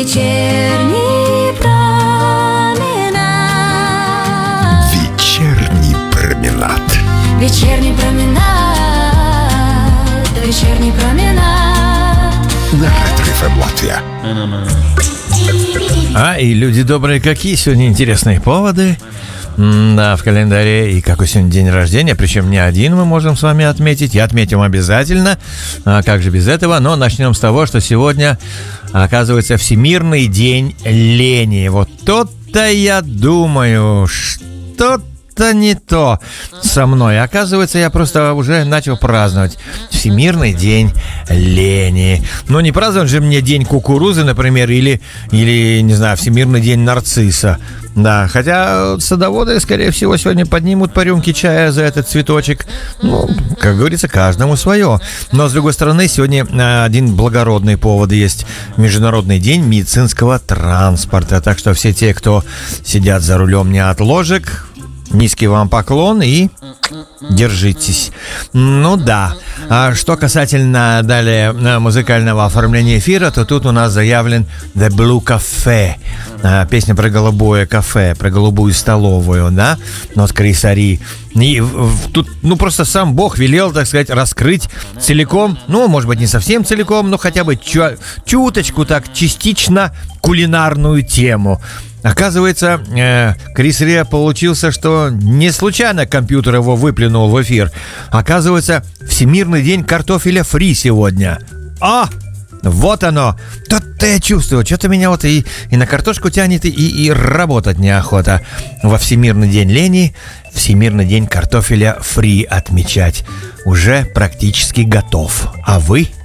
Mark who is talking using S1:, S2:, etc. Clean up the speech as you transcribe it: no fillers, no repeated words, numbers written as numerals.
S1: Вечерний променад.
S2: Вечерний променад.
S1: Вечерний променад. Вечерний променад.
S2: На Ретро-ФМ Латвия.
S3: И люди добрые, какие сегодня интересные поводы. Да, в календаре. И какой сегодня день рождения. Причем не один мы можем с вами отметить. И отметим обязательно. Как же без этого? Но начнем с того, что сегодня, оказывается, Всемирный день лени. Вот то-то я думаю, что-то не то со мной. Оказывается, я просто уже начал праздновать Всемирный день лени. Но не праздновать же мне день кукурузы, например, или не знаю, Всемирный день нарцисса. Да, хотя садоводы, скорее всего, сегодня поднимут по рюмке чая за этот цветочек. Ну, как говорится, каждому свое. Но, с другой стороны, сегодня один благородный повод есть. Международный день медицинского транспорта. Так что все те, кто сидят за рулем, не от ложек, низкий вам поклон и держитесь. Ну да. А что касательно далее музыкального оформления эфира, то тут у нас заявлен The Blue Cafe. Песня про голубое кафе, про голубую столовую, да? Нот Крисари. И тут, просто сам Бог велел, так сказать, раскрыть целиком, может быть, не совсем целиком, но хотя бы чуточку так, частично кулинарную тему. Оказывается, Крис Ре получился, что не случайно компьютер его выплюнул в эфир. Оказывается, Всемирный день картофеля фри сегодня. Вот оно. Тут-то я чувствую, что-то меня вот и на картошку тянет, и работать неохота. Во Всемирный день лени Всемирный день картофеля фри отмечать. Уже практически готов. А вы?